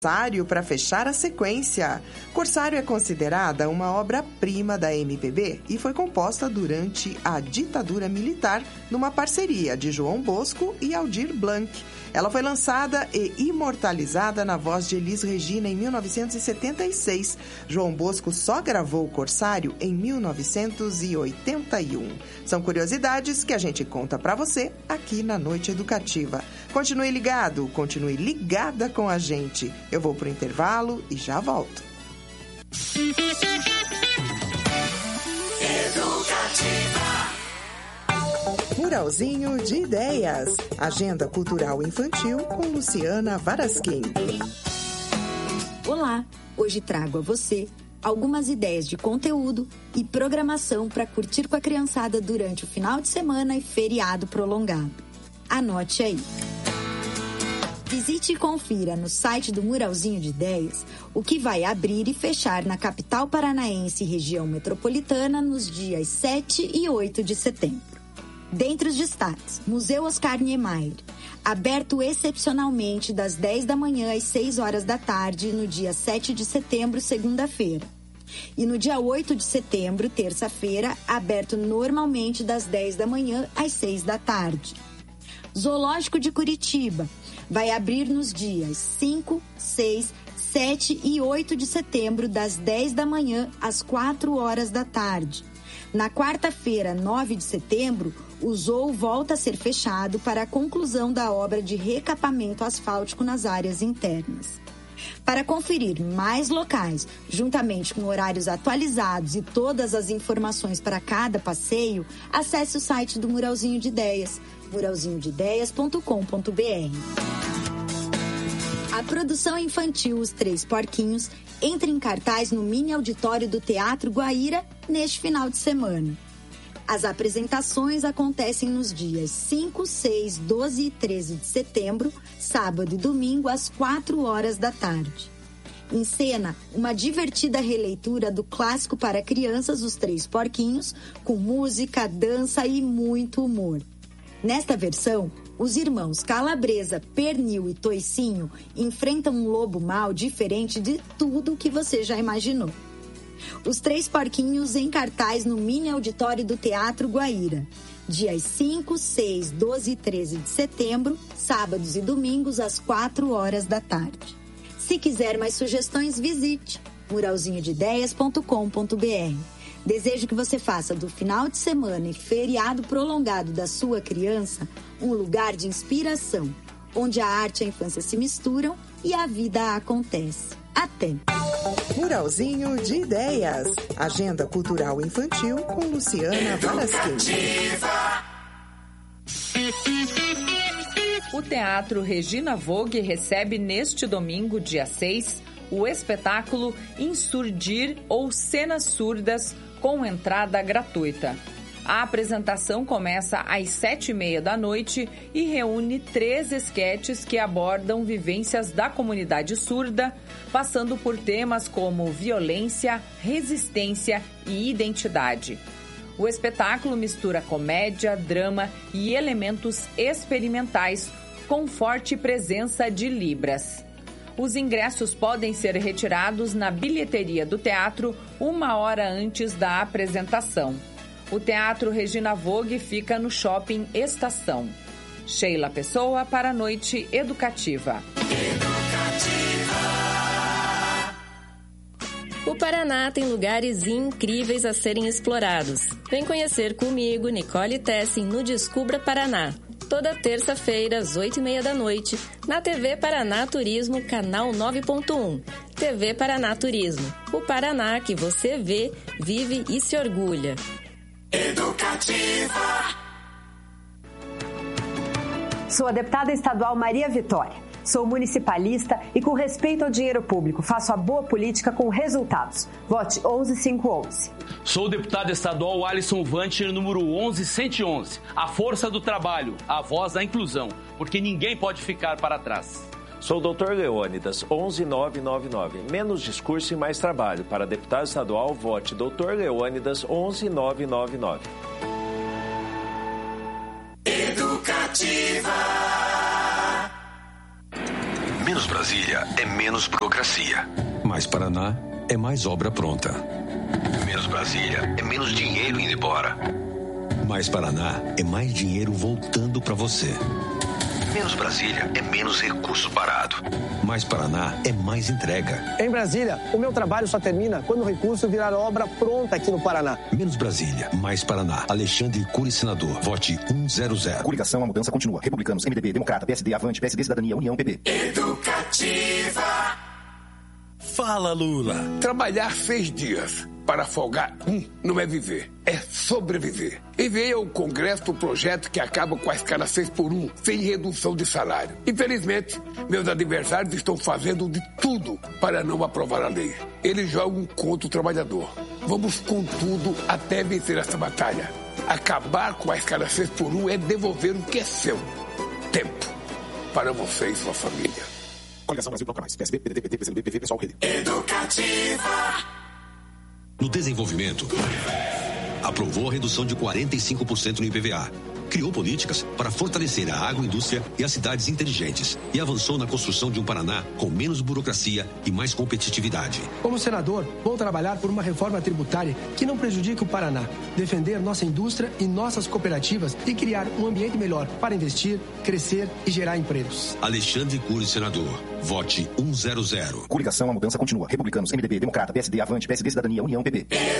Corsário para fechar a sequência. Corsário é considerada uma obra-prima da MPB e foi composta durante a ditadura militar numa parceria de João Bosco e Aldir Blanc. Ela foi lançada e imortalizada na voz de Elis Regina em 1976. João Bosco só gravou Corsário em 1981. São curiosidades que a gente conta para você aqui na Noite Educativa. Continue ligado, continue ligada com a gente. Eu vou pro intervalo e já volto. Muralzinho de Ideias. Agenda Cultural Infantil com Luciana Varasquim. Olá, hoje trago a você algumas ideias de conteúdo e programação para curtir com a criançada durante o final de semana e feriado prolongado. Anote aí. Visite e confira no site do Muralzinho de Ideias o que vai abrir e fechar na capital paranaense e região metropolitana nos dias 7 e 8 de setembro. Dentre os destaques, Museu Oscar Niemeyer, aberto excepcionalmente das 10 da manhã às 6 horas da tarde no dia 7 de setembro, segunda-feira. E no dia 8 de setembro, terça-feira, aberto normalmente das 10 da manhã às 6 da tarde. Zoológico de Curitiba vai abrir nos dias 5, 6, 7 e 8 de setembro, das 10 da manhã às 4 horas da tarde. Na quarta-feira, 9 de setembro, o zoo volta a ser fechado para a conclusão da obra de recapamento asfáltico nas áreas internas. Para conferir mais locais, juntamente com horários atualizados e todas as informações para cada passeio, acesse o site do Muralzinho de Ideias, muralzinhodeideias.com.br. A produção infantil Os Três Porquinhos entra em cartaz no mini auditório do Teatro Guaíra neste final de semana. As apresentações acontecem nos dias 5, 6, 12 e 13 de setembro, sábado e domingo, às 4 horas da tarde. Em cena, uma divertida releitura do clássico para crianças Os Três Porquinhos, com música, dança e muito humor. Nesta versão, os irmãos Calabresa, Pernil e Toicinho enfrentam um lobo mau diferente de tudo que você já imaginou. Os Três Porquinhos em cartaz no mini auditório do Teatro Guaíra. Dias 5, 6, 12 e 13 de setembro, sábados e domingos às 4 horas da tarde. Se quiser mais sugestões, visite muralzinhodeideias.com.br. Desejo que você faça do final de semana e feriado prolongado da sua criança um lugar de inspiração, onde a arte e a infância se misturam e a vida acontece. Até! Muralzinho de Ideias. Agenda Cultural Infantil com Luciana Varasquim. O Teatro Regina Vogue recebe neste domingo, dia 6, o espetáculo Insurdir ou Cenas Surdas, com entrada gratuita. A apresentação começa às 7h30 da noite e reúne 3 esquetes que abordam vivências da comunidade surda, passando por temas como violência, resistência e identidade. O espetáculo mistura comédia, drama e elementos experimentais, com forte presença de libras. Os ingressos podem ser retirados na bilheteria do teatro 1 hora antes da apresentação. O Teatro Regina Vogue fica no Shopping Estação. Sheila Pessoa para a Noite Educativa. O Paraná tem lugares incríveis a serem explorados. Vem conhecer comigo, Nicole Tessin, no Descubra Paraná. Toda terça-feira, às 8h30 da noite, na TV Paraná Turismo, canal 9.1. TV Paraná Turismo. O Paraná que você vê, vive e se orgulha. Educativa. Sou a deputada estadual Maria Vitória. Sou municipalista e, com respeito ao dinheiro público, faço a boa política com resultados. Vote 11511. Sou o deputado estadual Alisson Vancher, número 11111. A força do trabalho, a voz da inclusão, porque ninguém pode ficar para trás. Sou o Dr. Leônidas, 11999. Menos discurso e mais trabalho. Para deputado estadual, vote Dr. Leônidas, 11999. Educativa. Menos Brasil. Brasília é menos burocracia. Mais Paraná é mais obra pronta. Menos Brasília é menos dinheiro indo embora. Mais Paraná é mais dinheiro voltando para você. Menos Brasília é menos recurso parado. Mais Paraná é mais entrega. Em Brasília, o meu trabalho só termina quando o recurso virar obra pronta aqui no Paraná. Menos Brasília, mais Paraná. Alexandre Cury, senador. Vote 100. Coligação, a mudança continua. Republicanos, MDB, Democrata, PSD, Avante, PSD, Cidadania, União, PP. Educativa. Fala, Lula. Trabalhar 6 dias para folgar não é viver, é sobreviver. Enviei ao Congresso o projeto que acaba com a escala 6x1, sem redução de salário. Infelizmente, meus adversários estão fazendo de tudo para não aprovar a lei. Eles jogam contra o trabalhador. Vamos com tudo até vencer essa batalha. Acabar com a escala 6x1 é devolver o que é seu. Tempo para você e sua família. Coligação Brasil Toca Mais. PSB, PDT, PT, PCdoB, PV, Pessoal, Rede. Educativa. No desenvolvimento, aprovou a redução de 45% no IPVA. Criou políticas para fortalecer a agroindústria e as cidades inteligentes. E avançou na construção de um Paraná com menos burocracia e mais competitividade. Como senador, vou trabalhar por uma reforma tributária que não prejudique o Paraná. Defender nossa indústria e nossas cooperativas e criar um ambiente melhor para investir, crescer e gerar empregos. Alexandre Cury, senador. Vote 100. Coligação, a mudança continua. Republicanos, MDB, Democrata, PSD, Avante, PSD, Cidadania, União, PP.